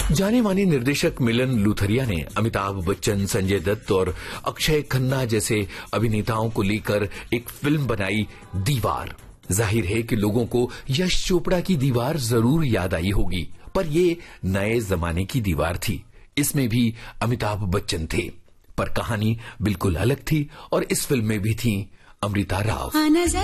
जाने माने निर्देशक मिलन लूथरिया ने अमिताभ बच्चन, संजय दत्त और अक्षय खन्ना जैसे अभिनेताओं को लेकर एक फिल्म बनाई, दीवार। जाहिर है कि लोगों को यश चोपड़ा की दीवार जरूर याद आई होगी, पर ये नए जमाने की दीवार थी। इसमें भी अमिताभ बच्चन थे, पर कहानी बिल्कुल अलग थी और इस फिल्म में भी थी अमृता राव।